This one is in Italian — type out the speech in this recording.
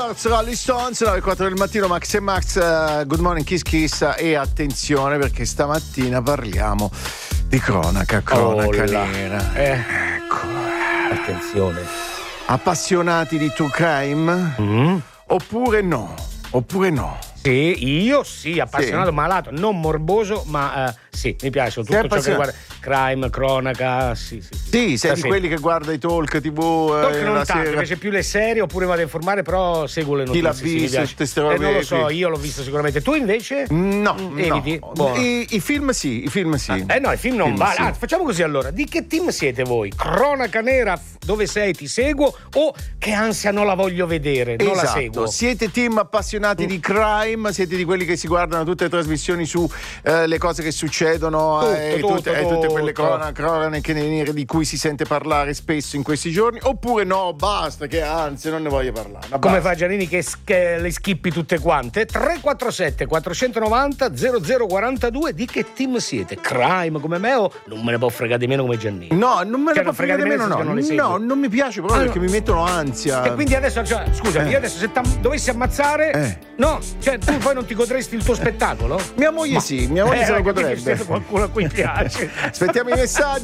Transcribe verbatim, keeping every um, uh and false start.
Colors, Rolling Stones, alle quattro del mattino, Max e Max, uh, Good Morning Kiss Kiss, e attenzione perché stamattina parliamo di cronaca, cronaca oh nera. Eh. Ecco. Attenzione. Appassionati di true crime? Mm. Oppure no? Oppure no? Sì, io sì, appassionato, sì. malato, non morboso, ma uh, sì, mi piace tutto ciò che riguarda crime, cronaca, sì, sì. Sì, sì sei da di sempre. quelli che guarda i talk tivù. Talk eh, non la tanto, sera. invece più le serie, oppure vado a informare, però seguo le Chi notizie. l'ha sì, visto, mi tutte ste piace. robe Eh, non lo qui. so, io l'ho visto sicuramente. Tu invece? No, Mm, no. eviti? Buono. I, I film sì, i film sì. Eh no, i film non film vale. sì. Ah, facciamo così allora. Di che team siete voi? Cronaca nera, dove sei, ti seguo, o che ansia non la voglio vedere, non Esatto. la seguo? Siete team appassionati Mm. di crime, siete di quelli che si guardano tutte le trasmissioni su eh, le cose che succedono Tutto, e tutto, tutte, e tutte quelle tutto. cronache cronache nere di cui si sente parlare spesso in questi giorni, oppure no, basta, che anzi non ne voglio parlare. Ma Come basta. fa Giannini che, che le schippi tutte quante? tre quattro sette quattrocentonovanta zero zero quarantadue. Di che team siete? Crime come me o non me ne può fregare di meno come Giannini? No, non me Cioè, ne può non fregare di meno, nel senso no. che non le segui. No, non mi piace proprio Ah, perché no. mi mettono ansia. E quindi adesso, cioè, scusami, Eh. io adesso se ti dovessi ammazzare, Eh. no, cioè tu poi non ti godresti il tuo spettacolo? Mia moglie sì, mia moglie Eh, se lo capisci, godrebbe. se qualcuno a cui piace. Aspettiamo i messaggi.